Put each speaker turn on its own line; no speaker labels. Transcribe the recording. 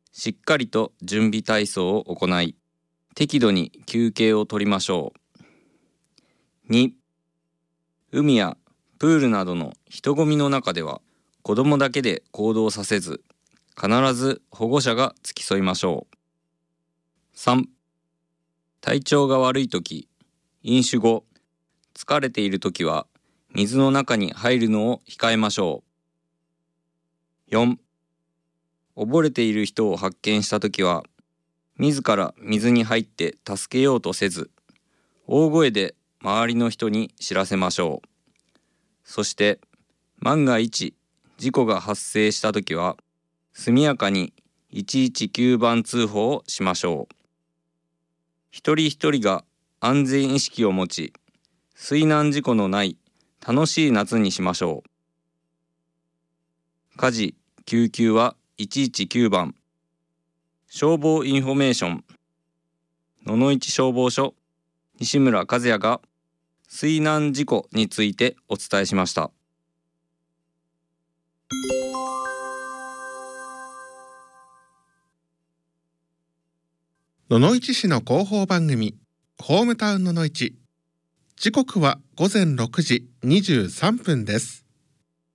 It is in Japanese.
しっかりと準備体操を行い、適度に休憩を取りましょう。2、海やプールなどの人混みの中では子供だけで行動させず、必ず保護者が付き添いましょう。3、体調が悪いとき、飲酒後、疲れているときは水の中に入るのを控えましょう。4、溺れている人を発見したときは、自ら水に入って助けようとせず、大声で周りの人に知らせましょう。そして、万が一事故が発生したときは、速やかに119番通報をしましょう。一人一人が安全意識を持ち、水難事故のない楽しい夏にしましょう。火事・救急は119番。消防インフォメーション。野々市消防署、西村和也が水難事故についてお伝えしました。
野々市市の広報番組、ホームタウン野々市。時刻は午前6時23分です。